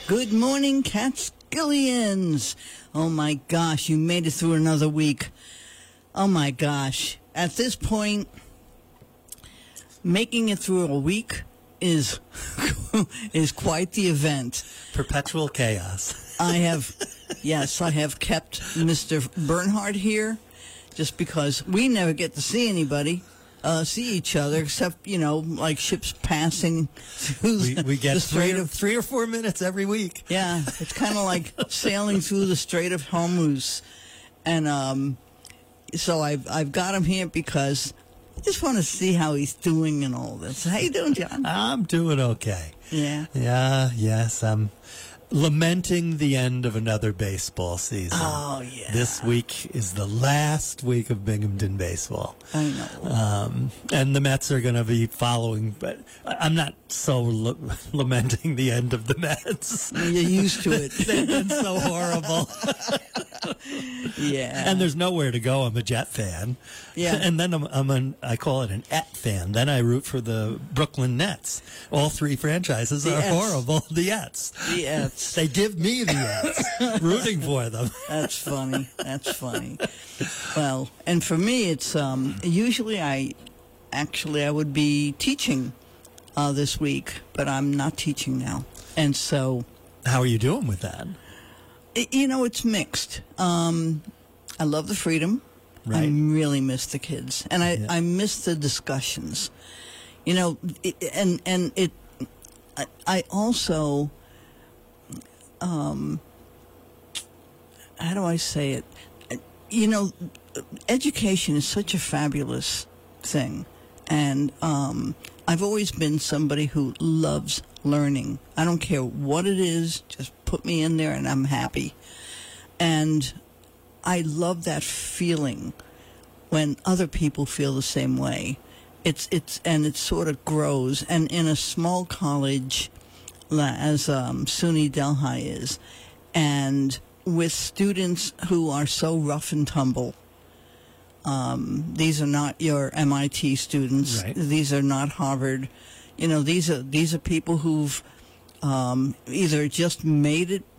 Good morning, Catskillians. Oh my gosh, you made it through another week. Oh my gosh. At this point, making it through a week is quite the event. Perpetual chaos. I have kept Mr. Bernhard here just because we never get to see each other, except, like ships passing through We get the Strait of... 3 or 4 minutes every week. Yeah, it's kind of like sailing through the Strait of Hormuz. And so I've got him here because I just want to see how he's doing and all this. How you doing, John? I'm doing okay. Yeah. Yes, I'm lamenting the end of another baseball season. Oh, yeah. This week is the last week of Binghamton baseball. I know. And the Mets are going to be following, but I'm not so lamenting the end of the Mets. You're used to it. They've been so horrible. Yeah. And there's nowhere to go. I'm a Jet fan. Yeah. And then I call it an Et fan. Then I root for the Brooklyn Nets. All three franchises The are Ets. horrible. The Ets. The Ets. They give me the Ets. Rooting for them. That's funny. That's funny. Well, and for me, it's usually I would be teaching this week, but I'm not teaching now, and so. How are you doing with that? It's mixed. I love the freedom. Right. I really miss the kids, and I miss the discussions. I also. How do I say it? Education is such a fabulous thing. And I've always been somebody who loves learning. I don't care what it is, just put me in there and I'm happy. And I love that feeling when other people feel the same way. It sort of grows. And in a small college, as SUNY Delhi is, and with students who are so rough and tumble. These are not your MIT students. Right. These are not Harvard. These are people who've either just made it